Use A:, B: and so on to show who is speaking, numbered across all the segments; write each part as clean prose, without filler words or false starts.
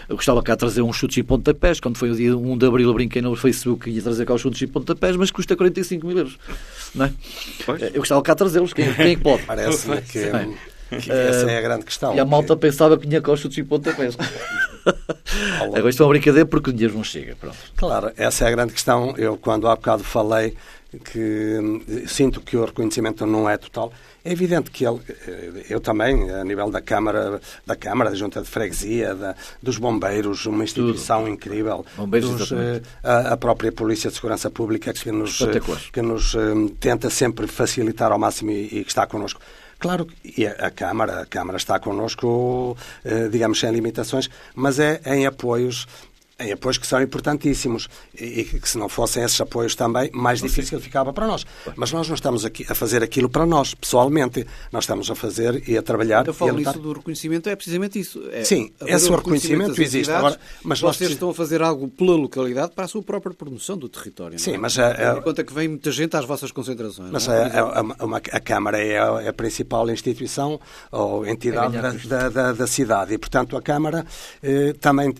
A: Eu gostava cá de trazer uns chutes e pontapés, quando foi o dia 1 de Abril eu brinquei no Facebook que ia trazer cá os chutes e pontapés, mas custa 45 mil euros, não é? Eu gostava cá de trazê-los, quem é que pode?
B: Parece-me que essa é a grande questão.
A: E a malta pensava que tinha cá os chutes e pontapés. Agora isto é uma brincadeira porque o dinheiro não chega. Pronto.
B: Claro, essa é a grande questão. Eu, quando há bocado falei que sinto que o reconhecimento não é total, é evidente que eu também, a nível da Câmara, da Junta de Freguesia, dos bombeiros, uma instituição incrível, a própria Polícia de Segurança Pública que nos tenta sempre facilitar ao máximo e que está connosco. Claro que a Câmara está connosco, digamos, sem limitações, mas é em apoios que são importantíssimos e que, se não fossem esses apoios também, mais difícil ficava para nós. Mas nós não estamos aqui a fazer aquilo para nós, pessoalmente. Nós estamos a fazer e a trabalhar.
C: Eu falo isso do reconhecimento, é precisamente isso.
B: Sim, esse reconhecimento existe. Agora,
C: mas vocês estão a fazer algo pela localidade para a sua própria promoção do território.
B: Sim,
C: não é?
B: mas...
C: Enquanto é que vem muita gente às vossas concentrações.
B: Mas a Câmara é a principal instituição ou entidade da cidade. E, portanto, a Câmara também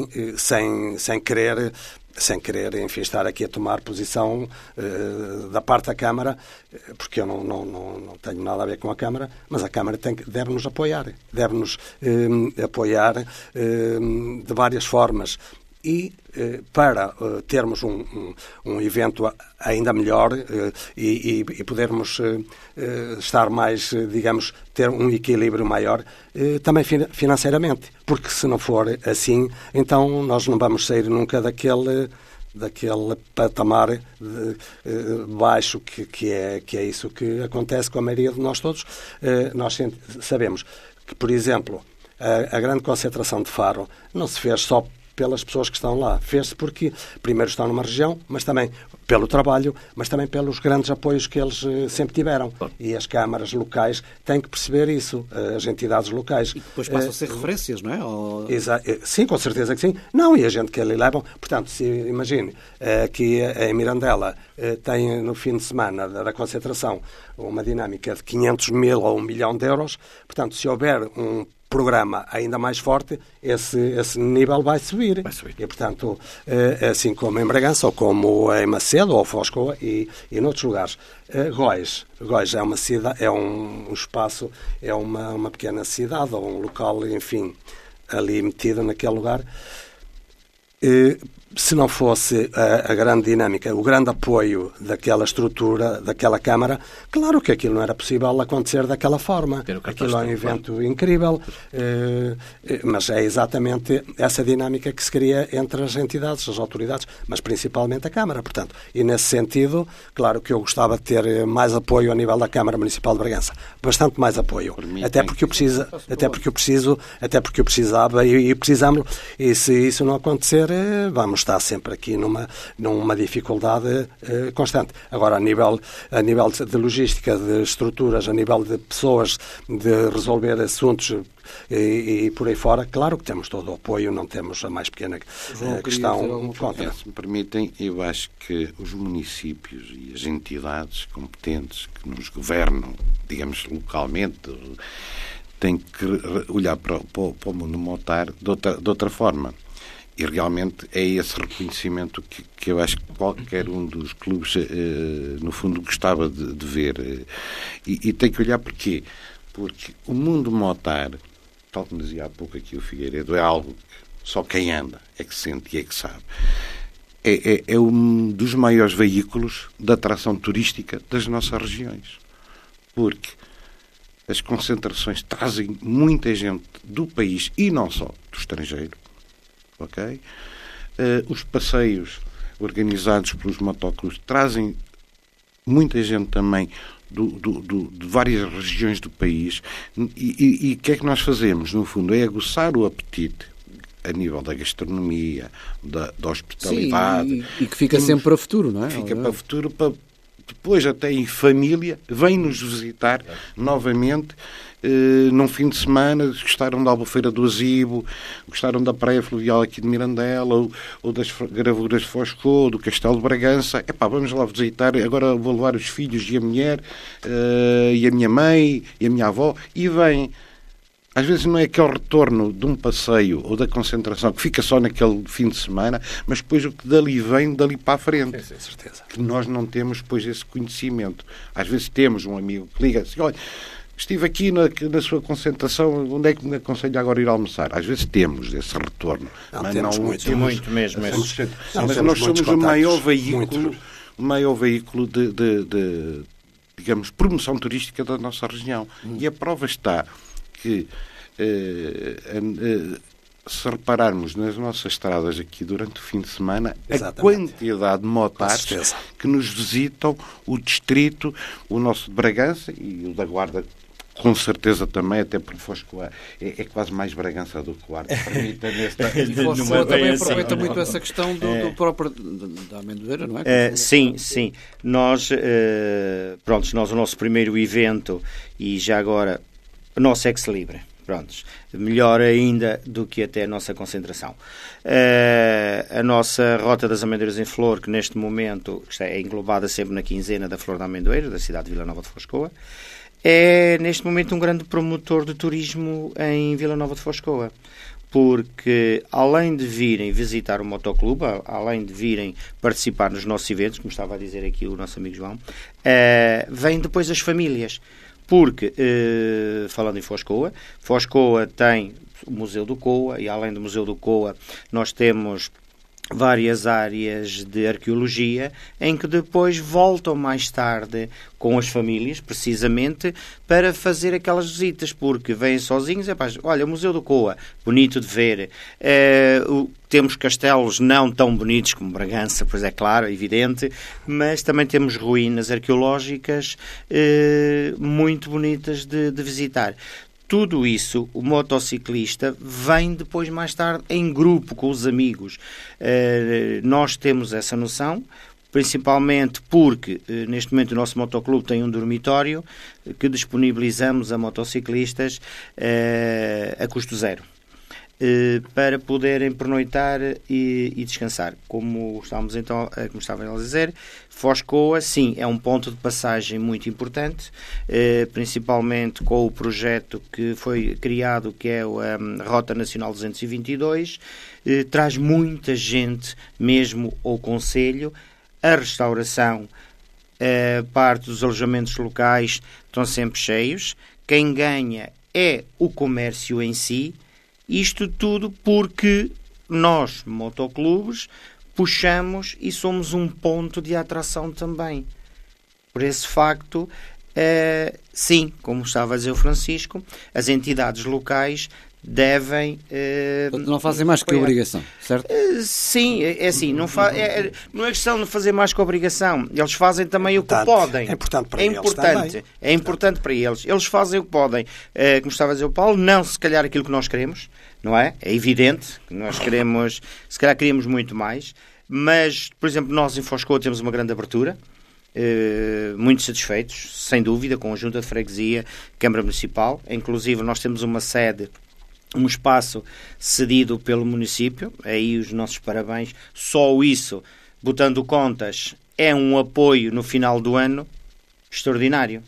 B: sem querer, enfim, estar aqui a tomar posição da parte da Câmara, porque eu não tenho nada a ver com a Câmara, mas a Câmara deve-nos apoiar. Deve-nos apoiar de várias formas. E para termos um evento ainda melhor e podermos estar mais, digamos, ter um equilíbrio maior, também financeiramente. Porque se não for assim, então nós não vamos sair nunca daquele patamar baixo que é isso que acontece com a maioria de nós todos. Nós sabemos que, por exemplo, a grande concentração de Faro não se fez só pelas pessoas que estão lá. Fez-se porque, primeiro, estão numa região, mas também pelo trabalho, mas também pelos grandes apoios que eles sempre tiveram. E as câmaras locais têm que perceber isso, as entidades locais.
C: E depois passam a ser referências, não é?
B: Sim, com certeza que sim. Não, e a gente que ali levam. Portanto, se imagine, aqui em Mirandela tem no fim de semana da concentração uma dinâmica de 500 mil ou 1 milhão de euros. Portanto, se houver um programa ainda mais forte, esse nível vai subir. E, portanto, assim como em Bragança, ou como em Macedo, ou Foscoa e noutros lugares. Góis é uma cidade, é um espaço, é uma pequena cidade, ou um local, enfim, ali metido naquele lugar. Se não fosse a grande dinâmica, o grande apoio daquela estrutura, daquela Câmara, claro que aquilo não era possível acontecer daquela forma. Aquilo é um evento incrível, mas é exatamente essa dinâmica que se cria entre as entidades, as autoridades, mas principalmente a Câmara. Portanto, e nesse sentido, claro que eu gostava de ter mais apoio a nível da Câmara Municipal de Bragança. Bastante mais apoio. Até porque eu precisava e precisamos. E se isso não acontecer, vamos estar sempre aqui numa dificuldade constante. Agora, a nível de logística, de estruturas, a nível de pessoas, de resolver assuntos e por aí fora, claro que temos todo o apoio, não temos a mais pequena questão contra.
D: Se me permitem, eu acho que os municípios e as entidades competentes que nos governam, digamos, localmente, têm que olhar para o mundo motar de outra forma. E realmente é esse reconhecimento que eu acho que qualquer um dos clubes, no fundo, gostava de ver. E tem que olhar porquê? Porque o mundo motar, tal como dizia há pouco aqui o Figueiredo, é algo que só quem anda é que sente e é que sabe. É um dos maiores veículos de atração turística das nossas regiões. Porque as concentrações trazem muita gente do país e não só do estrangeiro. Okay? Os passeios organizados pelos motoclubes trazem muita gente também de várias regiões do país e o que é que nós fazemos? No fundo, é aguçar o apetite a nível da gastronomia, da hospitalidade.
C: Sim, e que fica sempre para o futuro, não é?
D: Fica para o futuro, para depois até em família, vem-nos visitar novamente. Num fim de semana, gostaram da Albufeira do Azibo, gostaram da Praia Fluvial aqui de Mirandela, ou das gravuras de Foscou, do Castelo de Bragança. Vamos lá visitar, agora vou levar os filhos e a mulher, e a minha mãe, e a minha avó, e vêm. Às vezes não é aquele retorno de um passeio ou da concentração que fica só naquele fim de semana, mas depois o que dali vem, dali para a frente.
B: Sim, certeza.
D: Que nós não temos depois esse conhecimento. Às vezes temos um amigo que liga assim, olha, estive aqui na sua concentração, onde é que me aconselha agora ir almoçar? Às vezes temos esse retorno.
B: Mas temos muito
D: mesmo. Mas nós somos o maior veículo de digamos, promoção turística da nossa região. E a prova está que, se repararmos nas nossas estradas aqui durante o fim de semana, a quantidade de motares que nos visitam o distrito, o nosso de Bragança e o da Guarda, com certeza também, até porque Foscoa é quase mais Bragança do que Guarda.
C: E Foscoa também aproveita muito essa questão do próprio da amendoeira, não é?
E: Sim. Nós, o nosso primeiro evento, e já agora, o nosso ex-libre. Prontos, melhor ainda do que até a nossa concentração. A nossa Rota das Amendoeiras em Flor, que neste momento é englobada sempre na quinzena da Flor da Amendoeira, da cidade de Vila Nova de Foscoa, é neste momento um grande promotor de turismo em Vila Nova de Foscoa, porque além de virem visitar o motoclube, além de virem participar nos nossos eventos, como estava a dizer aqui o nosso amigo João, vêm depois as famílias. Porque, falando em Foscoa, Foscoa tem o Museu do Coa, e além do Museu do Coa nós temos várias áreas de arqueologia em que depois voltam mais tarde com as famílias, precisamente, para fazer aquelas visitas, porque vêm sozinhos, olha, o Museu do Coa, bonito de ver, temos castelos não tão bonitos como Bragança, pois é claro, é evidente, mas também temos ruínas arqueológicas muito bonitas de visitar. Tudo isso, o motociclista vem depois, mais tarde, em grupo, com os amigos. Nós temos essa noção, principalmente porque, neste momento, o nosso motoclube tem um dormitório que disponibilizamos a motociclistas a custo zero, para poderem pernoitar e descansar. Como estava a dizer, Foscoa, sim, é um ponto de passagem muito importante, principalmente com o projeto que foi criado, que é a Rota Nacional 222, traz muita gente, mesmo ao concelho. A restauração, parte dos alojamentos locais estão sempre cheios. Quem ganha é o comércio em si. Isto tudo porque nós, motoclubes, puxamos e somos um ponto de atração também. Por esse facto, sim, como estava a dizer o Francisco, as entidades locais devem...
C: não fazem mais que obrigação, certo?
E: Sim, é assim, não é questão de fazer mais que obrigação. Eles fazem também o que podem.
B: É importante para eles também.
E: É importante para eles. Eles fazem o que podem. Como estava a dizer o Paulo, não se calhar aquilo que nós queremos, não é? É evidente que nós queremos, se calhar queríamos muito mais, mas, por exemplo, nós em Foscoa temos uma grande abertura, muito satisfeitos, sem dúvida, com a Junta de Freguesia, Câmara Municipal. Inclusive, nós temos uma sede, um espaço cedido pelo município, aí os nossos parabéns. Só isso, botando contas, é um apoio no final do ano extraordinário.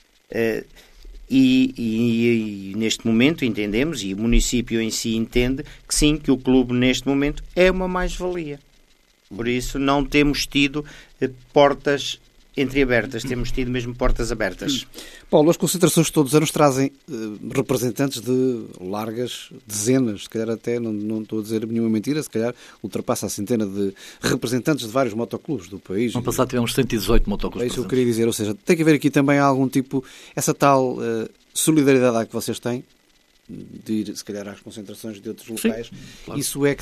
E: E neste momento entendemos, e o município em si entende, que sim, que o clube neste momento é uma mais-valia. Por isso não temos tido portas entreabertas, temos tido mesmo portas abertas.
C: Paulo, as concentrações todos os anos trazem representantes de largas dezenas, se calhar até, não estou a dizer nenhuma mentira, se calhar ultrapassa a centena de representantes de vários motoclubes do país.
A: No passado tivemos 118 motoclubes.
C: É isso que eu queria dizer, ou seja, tem que haver aqui também algum tipo, essa tal solidariedade que vocês têm, de ir, se calhar, às concentrações de outros locais. Sim, claro. Isso é que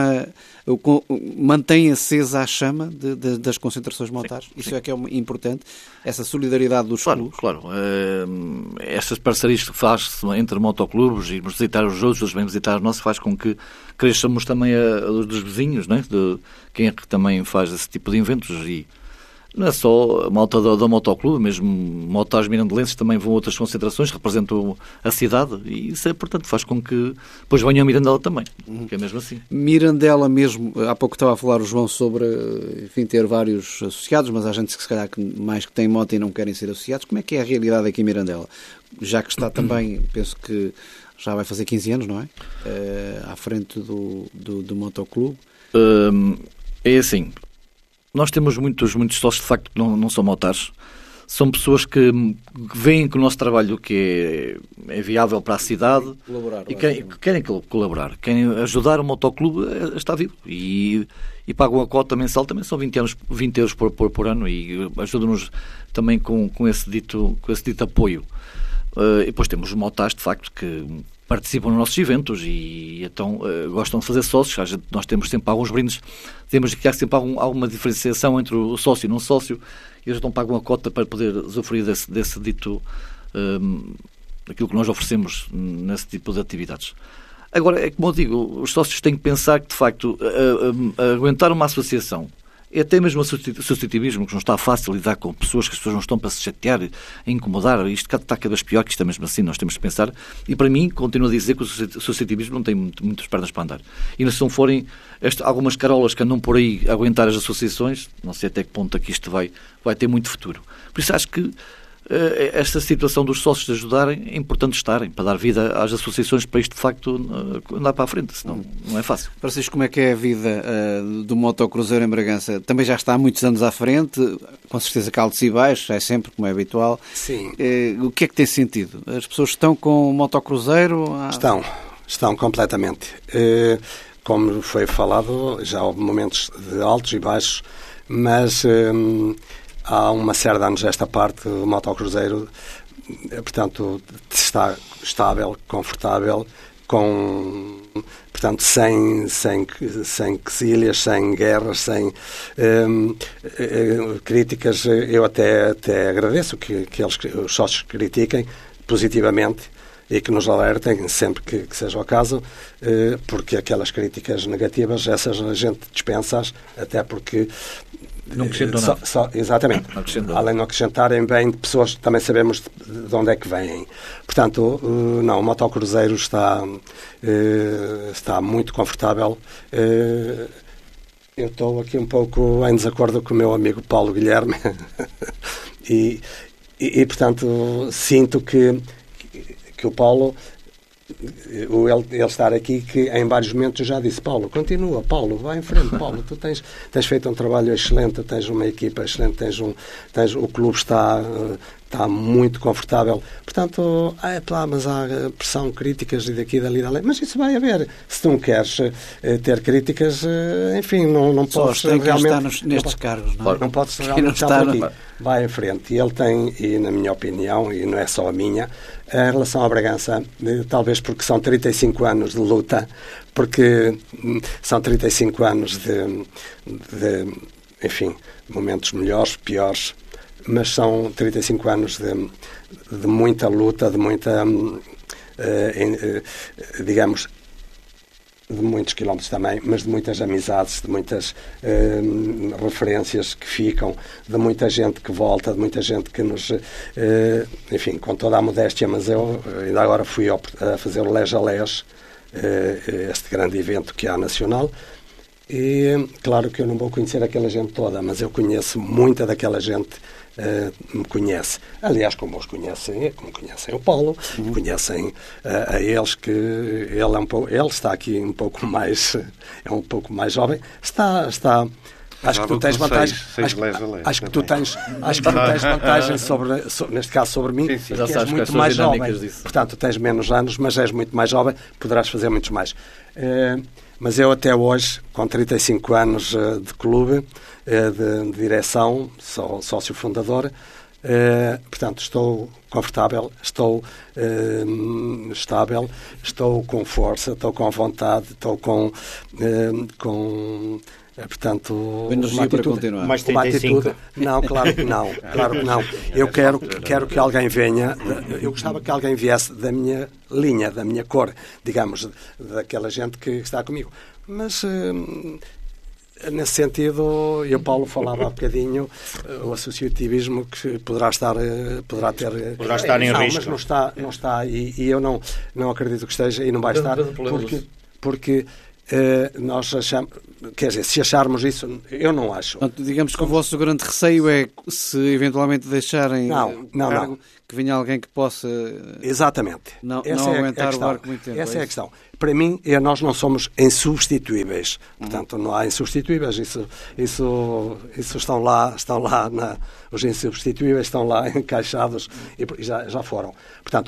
C: mantém acesa a chama das concentrações motares. Sim, isso sim. É que é importante, essa solidariedade dos clubes. Claro.
A: Estas parcerias que faz entre motoclubes e visitar os outros, bem visitar os nossos, faz com que cresçamos também a dos vizinhos, não é? De quem é que também faz esse tipo de eventos. E não é só a malta da motoclube, mesmo motares mirandelenses também vão a outras concentrações, representam a cidade, e isso é, portanto, faz com que depois venham a Mirandela também, que é mesmo assim.
C: Mirandela mesmo, há pouco estava a falar o João sobre, enfim, ter vários associados, mas há gente que se calhar mais que tem moto e não querem ser associados. Como é que é a realidade aqui em Mirandela? Já que está também, penso que já vai fazer 15 anos, não é? À frente do Motoclube.
A: É assim, nós temos muitos sócios de facto que não são motares. São pessoas que veem que o nosso trabalho que é viável para a cidade e querem colaborar, querem ajudar o Motoclube a estar vivo e pagam a cota mensal, também são 20 euros por ano e ajudam-nos também com esse dito apoio. E depois temos os motares de facto que participam nos nossos eventos e então gostam de fazer sócios. Nós temos sempre alguns brindes, temos que há sempre alguma diferenciação entre o sócio e não sócio. E eles então pagam a cota para poder usufruir desse dito, daquilo que nós oferecemos nesse tipo de atividades. Agora, é como eu digo, os sócios têm que pensar que, de facto, aguentar uma associação é até mesmo o associativismo, que não está fácil lidar com pessoas, que as pessoas não estão para se chatear, a incomodar. Isto está cada vez pior, que isto é mesmo assim, nós temos que pensar. E para mim, continuo a dizer que o associativismo não tem muitas pernas para andar. E se não forem algumas carolas que andam por aí a aguentar as associações, não sei até que ponto é que isto vai ter muito futuro. Por isso acho que esta situação dos sócios de ajudarem é importante estarem, para dar vida às associações, para isto de facto andar para a frente, senão não é fácil.
C: Francisco, como é que é a vida do Motocruzeiro em Bragança? Também já está há muitos anos à frente, com certeza que altos e baixos, é sempre como é habitual.
B: Sim.
C: O que é que tem sentido? As pessoas estão com o Motocruzeiro?
B: Estão completamente. Como foi falado, já houve momentos de altos e baixos, mas há uma série de anos esta parte, o Motocruzeiro, portanto, está estável, confortável, portanto, sem quesilhas, sem guerras, sem críticas. Eu até agradeço que os sócios critiquem positivamente e que nos alertem sempre que seja o caso, porque aquelas críticas negativas, essas a gente dispensa-as, até porque
A: não acrescentam nada.
B: Exatamente. Além de não acrescentarem bem, de pessoas também sabemos de onde é que vêm. Portanto, não, o Motocruzeiro está muito confortável. Eu estou aqui um pouco em desacordo com o meu amigo Paulo Guilherme e portanto, sinto que o Paulo, ele estar aqui, que em vários momentos eu já disse: Paulo, continua, Paulo, vai em frente, Paulo, tu tens feito um trabalho excelente, tens uma equipa excelente, o clube está muito confortável. Portanto, mas há pressão, críticas e daqui, dali, dali. Mas isso vai haver. Se tu não queres ter críticas, enfim, não podes realmente...
C: nestes cargos, não é?
B: Não podes realmente estar por aqui. Vai em frente. E ele tem, e na minha opinião, e não é só a minha, em relação à Bragança, talvez porque são 35 anos de luta, porque são 35 anos de enfim, momentos melhores, piores, mas são 35 anos de muita luta, de muita, digamos, de muitos quilómetros também, mas de muitas amizades, de muitas referências que ficam, de muita gente que volta, de muita gente que nos... enfim, com toda a modéstia, mas eu ainda agora fui a fazer o Les a Les, este grande evento que há nacional, e claro que eu não vou conhecer aquela gente toda, mas eu conheço muita daquela gente, me conhece. Aliás, como conhecem o Paulo, conhecem a eles, que ele está aqui um pouco mais, é um pouco mais jovem, está acho que tu tens vantagem. Acho que tu tens vantagem neste caso sobre mim,
A: sim.
B: Que és muito mais jovem. Portanto, tens menos anos, mas és muito mais jovem, poderás fazer muitos mais. Mas eu até hoje, com 35 anos de clube, de direção, sou sócio fundador, portanto, estou confortável, estou estável, estou com força, estou com vontade, estou com portanto,
C: energia para continuar.
E: Mais 35.
B: Não, claro que não. Eu quero que alguém venha. Eu gostava que alguém viesse da minha linha, da minha cor, digamos, daquela gente que está comigo. Mas nesse sentido, e o Paulo falava há bocadinho, o associativismo que poderá estar
E: em risco.
B: Mas não está e eu não acredito que esteja e não vai estar, porque nós achamos, quer dizer, se acharmos isso, eu não acho.
C: Portanto, digamos que o vosso grande receio é se eventualmente deixarem o cargo, que venha alguém que possa
B: exatamente.
C: Não aguentar o barco muito tempo.
B: Essa é a questão. Para mim, nós não somos insubstituíveis. Portanto, não há insubstituíveis. Isso estão lá os insubstituíveis estão lá encaixados e já foram. Portanto,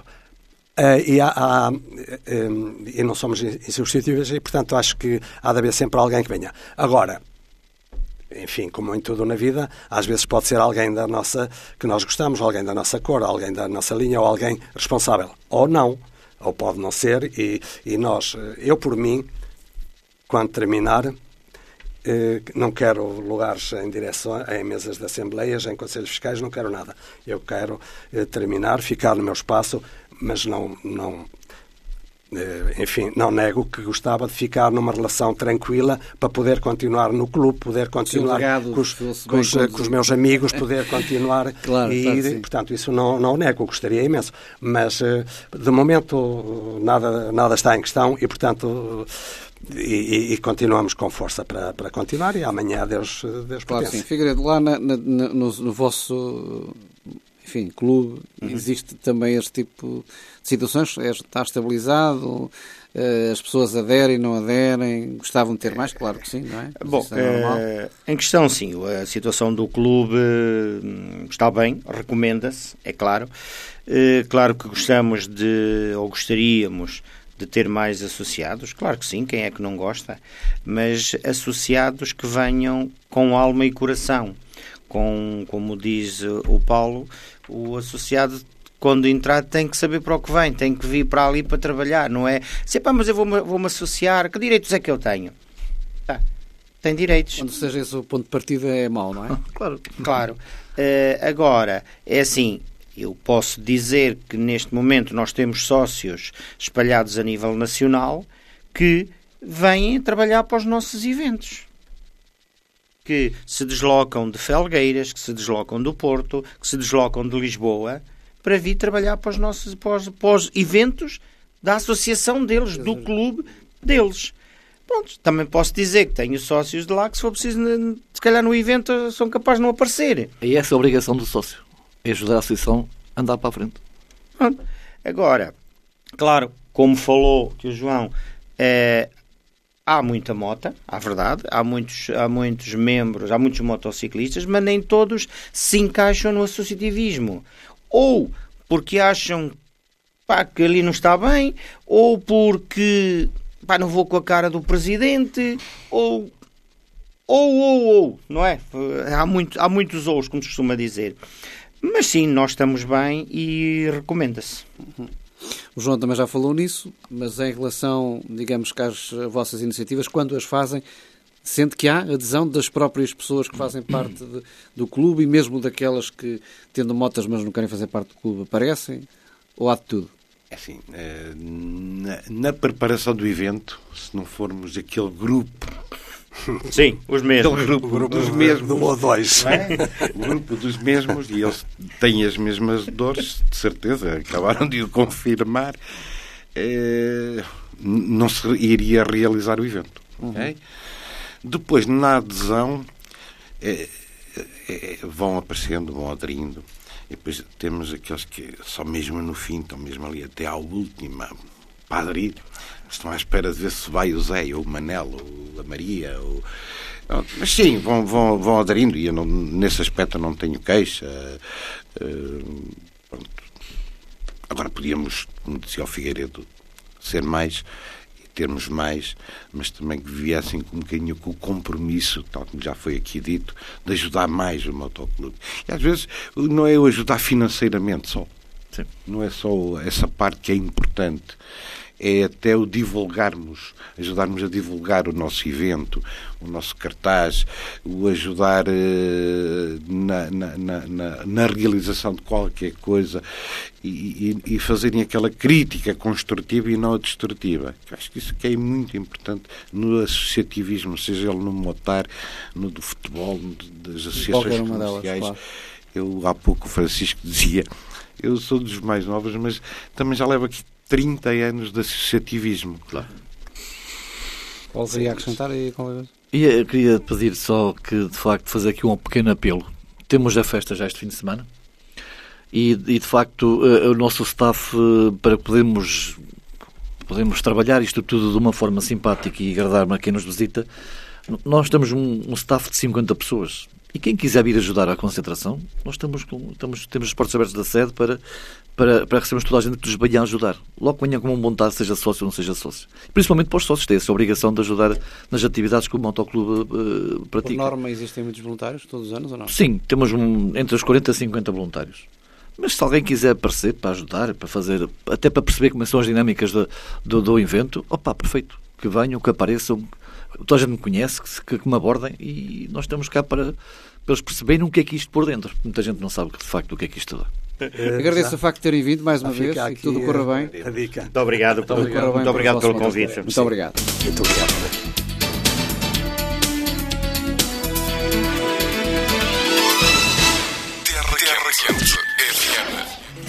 B: e não somos insubstituíveis e, portanto, acho que há de haver sempre alguém que venha. Agora, enfim, como em tudo na vida, às vezes pode ser alguém que nós gostamos, alguém da nossa cor, alguém da nossa linha, ou alguém responsável. Ou não. Ou pode não ser. E nós, eu por mim, quando terminar, não quero lugares em direção, em mesas de assembleias, em conselhos fiscais, não quero nada. Eu quero terminar, ficar no meu espaço, mas não nego que gostava de ficar numa relação tranquila para poder continuar no clube, poder continuar com os meus amigos, poder continuar
C: claro,
B: e ir. Portanto, isso não nego, gostaria imenso. Mas, de momento, nada está em questão e, portanto, e continuamos com força para continuar e amanhã Deus
C: claro,
B: pertence.
C: Sim. Figueiredo, lá no vosso... Enfim, clube, existe também este tipo de situações? Está estabilizado? As pessoas aderem, não aderem? Gostavam de ter mais? Claro que sim, não é?
E: Bom, em questão, sim. A situação do clube está bem, recomenda-se, é claro. Claro que gostamos ou gostaríamos de ter mais associados, claro que sim, quem é que não gosta, mas associados que venham com alma e coração. Como diz o Paulo, o associado, quando entrar, tem que saber para o que vem, tem que vir para ali para trabalhar, não é? Mas eu vou-me associar, que direitos é que eu tenho? Tem direitos.
C: Quando seja esse o ponto de partida é mau, não é?
E: Claro. Agora, é assim, eu posso dizer que neste momento nós temos sócios espalhados a nível nacional que vêm trabalhar para os nossos eventos. Que se deslocam de Felgueiras, que se deslocam do Porto, que se deslocam de Lisboa, para vir trabalhar para os eventos da associação deles, do clube deles. Pronto, também posso dizer que tenho sócios de lá que, se for preciso, se calhar no evento são capazes de não aparecer.
A: E essa é a obrigação do sócio, é ajudar a associação a andar para a frente.
E: Pronto. Agora, claro, como falou que o João... há muita mota, à verdade, há muitos membros, há muitos motociclistas, mas nem todos se encaixam no associativismo. Ou porque acham que ali não está bem, ou porque não vou com a cara do presidente, ou, não é? Há muitos ou's, como se costuma dizer. Mas sim, nós estamos bem e recomenda-se.
C: O João também já falou nisso, mas em relação, digamos, que às vossas iniciativas, quando as fazem, sente que há adesão das próprias pessoas que fazem parte do clube e mesmo daquelas que, tendo motas, mas não querem fazer parte do clube, aparecem? Ou há de tudo?
D: É assim, na preparação do evento, se não formos aquele grupo...
E: Sim, os mesmos.
D: O grupo dos mesmos.
B: Do O2.
D: O grupo dos mesmos, e eles têm as mesmas dores, de certeza, acabaram de o confirmar, não se iria realizar o evento. Okay? Depois, na adesão, vão aparecendo, vão aderindo, e depois temos aqueles que só mesmo no fim, estão mesmo ali até à última para aderir. Estão à espera de ver se vai o Zé, ou o Manel, ou a Maria. Mas sim, vão aderindo, e eu nesse aspecto não tenho queixa. Agora podíamos, como dizia o Figueiredo, ser mais, termos mais, mas também que viessem com um bocadinho com o compromisso, tal como já foi aqui dito, de ajudar mais o motoclube. E às vezes não é o ajudar financeiramente só. Sim. Não é só essa parte que é importante. É até o divulgarmos, ajudarmos a divulgar o nosso evento, o nosso cartaz, o ajudar na realização de qualquer coisa e fazerem aquela crítica construtiva e não a destrutiva. Acho que isso que é muito importante no associativismo, seja ele no motar, no do futebol, das associações comerciais. Claro. Eu, há pouco, o Francisco dizia, eu sou dos mais novos, mas também já levo aqui 30 anos de associativismo. Claro.
C: Paulo, queria acrescentar aí?
A: E eu queria pedir só que, de facto, fazer aqui um pequeno apelo. Temos a festa já este fim de semana e de facto, o nosso staff, para podermos trabalhar isto tudo de uma forma simpática e agradar a quem nos visita, nós temos um staff de 50 pessoas. E quem quiser vir ajudar à concentração, nós temos os portos abertos da sede para recebermos toda a gente que nos venha a ajudar. Logo que venha com uma vontade, seja sócio ou não seja sócio. Principalmente para os sócios, têm essa obrigação de ajudar nas atividades que o motoclube pratica.
C: Por norma, existem muitos voluntários todos os anos ou não?
A: Sim, temos entre os 40 e 50 voluntários. Mas se alguém quiser aparecer para ajudar, para fazer, até para perceber como são as dinâmicas do evento, perfeito. Que venham, que apareçam, toda a gente me conhece, que me abordem, e nós estamos cá para eles perceberem o que é que isto por dentro. Muita gente não sabe de facto o que é que isto dá.
C: Agradeço o facto de terem vindo mais uma vez e que tudo corra bem.
E: Muito obrigado pelo convite.
C: Muito obrigado.
B: Muito obrigado.